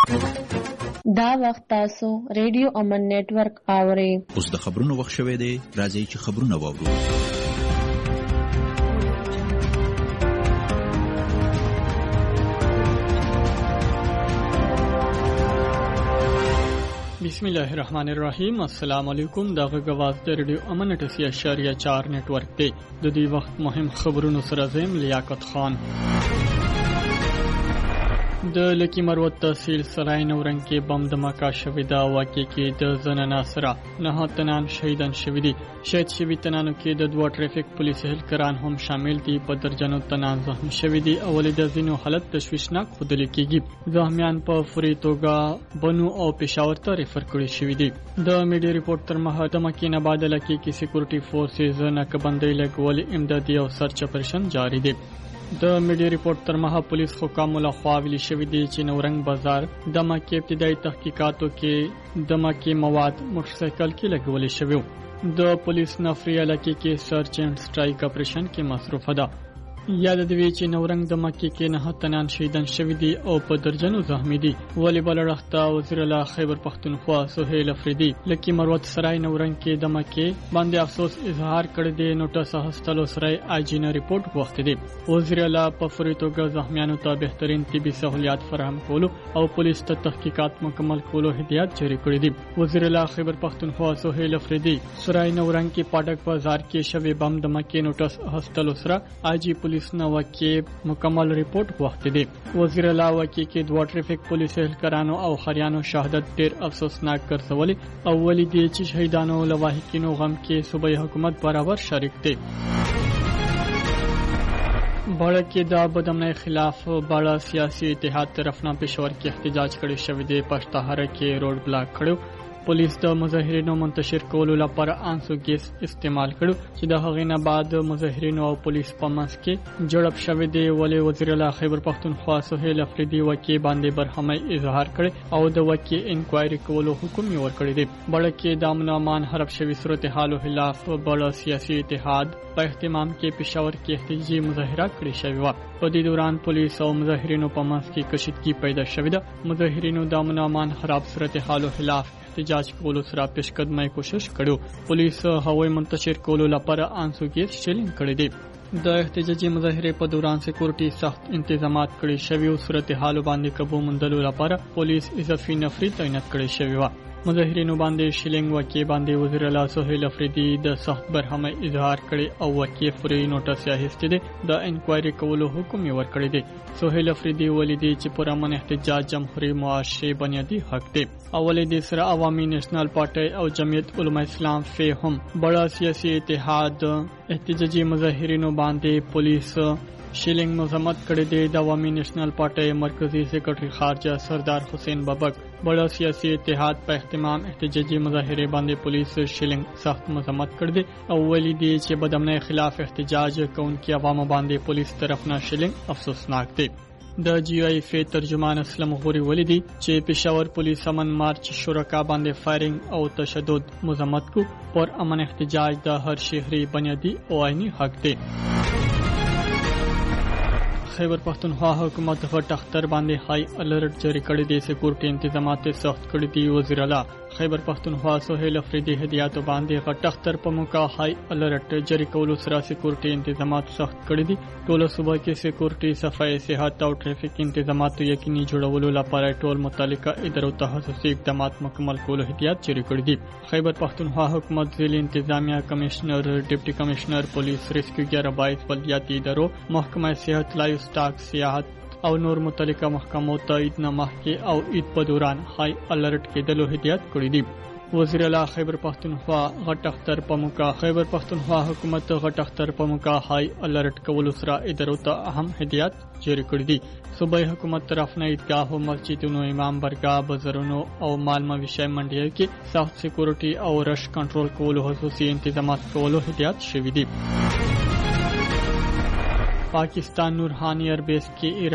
دا وخت تاسو ریډیو امن نتورک اورئ. اوس د خبرونو وخت شوی دی. راځئ چې خبرونه واورو. بسم الله الرحمن الرحیم. السلام علیکم. دا غواز د ریډیو امن 88.4 نتورک دی. د دې وخت مهم خبرونو سره زم لیاقت خان. د لکی مروت تحصیل سرای نورنګ کې بم دماکه شوې ده. واقع کې د زنانه سره 9 تنان شهیدان شوي دي. شهید شوي تنانو کې د 2 ټریفیک پولیس اهلکاران هم شامل دي. په درجنو تنان زخمی شوي دي. اولې د ځینو حالت تشویشناک ښودل کېږي. زخمیان په فوري توګه بنو او پېښور ته ریفر کړي شوي دي. د میډیا ریپورت تر مخه د مکې نه بعد لکه کې سکیورټي فورسز ناکبندۍ لګول امدادي او سرچ اپریشن جاری دي. د میډیا ریپورت تر مخه پولیس حکام لخوا ویلي شوی دی چې نورنګ بازار د مکې ابتدایي تحقیقاتو کې د مکې مواد موټرسایکل کې لګول شوی. د پولیس نفري علاقې کې سرچ اینڈ سټرایک اپریشن کې مصروفه ده. یاد دی چې نورنګ د مکې کې 9 تنان شهیدان شوي دي او په درجنو زخمی دي. ولی بلرخته وزیر اعلی خیبر پختونخوا سهیل افریدی لکی مروت سرای نورنګ کې د مکې باندې افسوس اظهار کړی دی. نوټس هستلو سرای اجینه ریپورت وخت دی. وزیر اعلی په فوري توګه زخمیانو ته بهترین طبي سہولیات فراهم کولو او پولیس ته تحقیقات مکمل کولو هدایت جاری کړی دی. وزیر اعلی خیبر پختونخوا سهیل افریدی سرای نورنګ کې پاټک بازار کې شوی بم د مکې نوټس هستلو سره اجی پولیس نو کې مکمل ریپورت وخت دی. وزیر اعلی وکی کې 2 ټریفیک پولیس اهلکارانو او خریانو شهادت ډیر افسوسناک ګرځولي. اولی دی چې شهیدانو لواحقینو غم کې صوبایي حکومت برابر شریک دی. باړه کې د بدامنۍ خلاف باړه سیاسي اتحاد طرفنا پېښور کې احتجاج کړي شوی دی. پښتهاره کې روډ بلاک کړو. پولیس د مظاهرینو منتشر کولو لپاره انسو ګیس استعمال کړو چې د هغې نه بعد مظاهرینو او پولیس په منځ کې جړپ شوی دی. ولې وزیر اعلی خیبر پختونخوا سهیل افریدی وکی باندې برهمي اظهار کړي او د وکی انکوایري کولو حکم یې ورکړی دی. بړه کې د امن امان حرب شوی صورتحال خلاف بړه سیاسي اتحاد په اهتمام کې پېښور کې احتجاجي مظاهره کړې شوې و. په دې دوران پولیس او مظاهرینو په منځ کې کشیدګي پیدا شوې ده. مظاهرینو د امن امان خراب صورتحال خلاف احتجاج کولو سره پیشقدمۍ کوشش کړو. پولیس هغوی منتشر کولو لپاره انسو ګیس شیلینګ کړی دی. د احتجاجي مظاهره په دوران سکیورټي سخت انتظامات کړي شوی او صورتحال باندې قابو موندلو لپاره پولیس اضافي نفري تعینات کړي شوی و. مظاهرینو باندې شیلینګ وکی باندې وزیر اعلی سهیل افریدی د سخت برهمي اظهار کړي او وکی فری نوټس یې دی. د انکوایري کولو حکم یې ورکړی دی. سهیل افریدی ولیدي چې پرامن احتجاج جمهوریت معاشري بنیادی حق دی. اولې د سره عوامي نېشنل پارټي او جمعیت علماء اسلام هم بڑا سیاسي اتحاد احتجاجي مظاهرینو باندې پولیس شیلینګ مذمت کړی دی. د عوامي نېشنل پارټي مرکزی سیکرټري خارجه سردار حسین بابک بڑا سیاسي اتحاد په اهتمام احتجاجي مظاهره باندې پولیس شیلینګ سخت مذمت کړی دی. اولی دی چې بدامنۍ خلاف احتجاج کوونکي عوامو باندې پولیس طرفنا شیلینګ افسوسناک دی. د جی آی اف ترجمان اسلام غوري ولیدي چې پېښور پولیس امن مارچ شرکا باندې فایرینګ او تشدد مذمت کو. پر امن احتجاج د هر شهري بنیادی او عیني حق دی. خیبر پختونخوا حکومت غټ اختر باندې های الرټ جاری کړی دی. سکیورټي انتظامات سخت کړی دي. وزیر اعلی خیبر پختونخوا سهیل افریدی هدایت باندې غټ اختر په موقع های الرټ جاری کولو سره سکیورټي انتظامات سخت کړی دي. ټول صوبه کې سکیورټي صفای صحت او ټریفیک انتظامات یقیني جوړولو لپاره ټول متعلقه ادارو تخصصي اقدامات مکمل کولو هدایت جاری کړی دي. خیبر پختونخوا حکومت ضلع انتظامیه کمشنر ډیپټي کمشنر پولیس ریسکیو 11 بلدیاتي ادارو محکمه صحت لایف سٹاک سیاحت او نور متعلقه محکمو ته عید نه مخکې او عید په دوران های الرټ کېدلو هدایت کړی دی. وزیر اعلی خیبر پختونخوا غټ اختر په موقع خیبر پختونخوا حکومت غټ اختر په موقع های الرټ کولو سره ادارو ته اهم هدایت جاری کړی دي. صوبایي حکومت طرفنا عیدګاه او مسجدونو امام برګاه بازارونو او مال مویشي منډیو کې سخت سکیورټي او رش کنټرول کولو خصوصي انتظامات کولو هدایت شوی دي. پاکستان نورهانی ایئر بیس کې